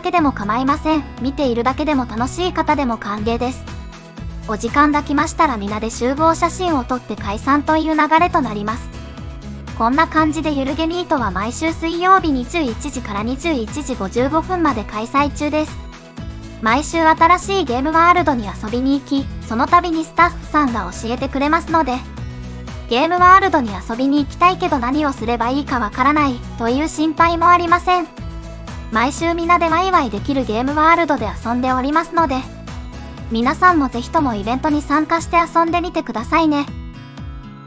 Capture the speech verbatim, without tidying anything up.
けでも構いません。見ているだけでも楽しい方でも歓迎です。お時間が来ましたら皆で集合写真を撮って解散という流れとなります。こんな感じでゆるゲミートは毎週水曜日にじゅういちじからにじゅういちじごじゅうごふんまで開催中です。毎週新しいゲームワールドに遊びに行き、その度にスタッフさんが教えてくれますので、ゲームワールドに遊びに行きたいけど何をすればいいかわからないという心配もありません。毎週皆でワイワイできるゲームワールドで遊んでおりますので、皆さんもぜひともイベントに参加して遊んでみてくださいね。